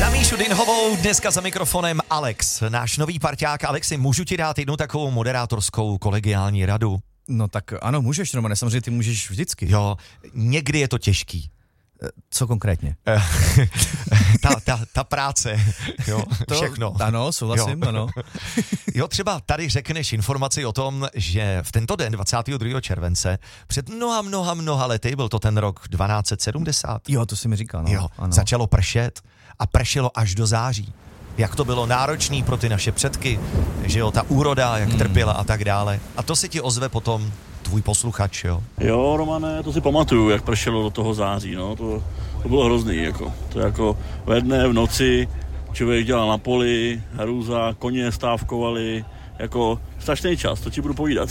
Za Míšu Dynhovou dneska za mikrofonem Alex, náš nový parťák. Alexi, můžu ti dát jednu takovou moderátorskou kolegiální radu? No tak ano, můžeš, Romane, samozřejmě ty můžeš vždycky. Jo, někdy je to těžký. Co konkrétně? ta práce, jo, všechno. Ano, souhlasím, jo. Ano. Jo, třeba tady řekneš informaci o tom, že v tento den, 22. července, před mnoha lety, byl to ten rok 1270. Jo, to si mi říkal, no. Jo, ano. začalo pršet a pršelo až do září. Jak to bylo náročný pro ty naše předky, že jo, ta úroda, jak trpěla a tak dále. A to si ti ozve potom tvůj posluchač, jo? Jo, Romane, to si pamatuju, jak pršelo do toho září, no, to bylo hrozný, jako. To jako ve dne, v noci, člověk dělal na poli, hrůza, koně stávkovali, jako strašný čas, to ti budu povídat.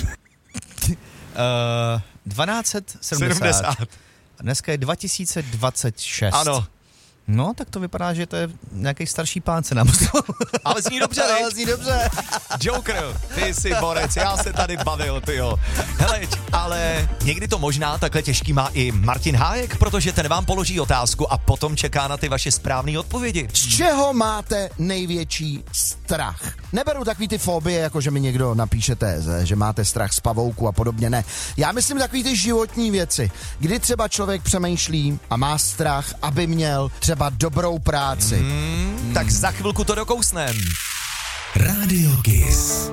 1270. Dneska je 2026. Ano. No, tak to vypadá, že to je nějaký starší pán se nám Ale zní dobře, ne? Ale zní dobře. Joker, ty jsi borec, já se tady bavil, tyjo. Hele, ale někdy to možná takhle těžký má i Martin Hájek, protože ten vám položí otázku a potom čeká na ty vaše správné odpovědi. Z čeho máte největší strach? Neberu takový ty fobie, jako že mi někdo napíše téze, že máte strach z pavouku a podobně, ne. Já myslím takový ty životní věci, kdy třeba člověk přemýšlí a má strach, aby měl třeba dobrou práci. Tak za chvilku to dokousnem. Radio Kiss.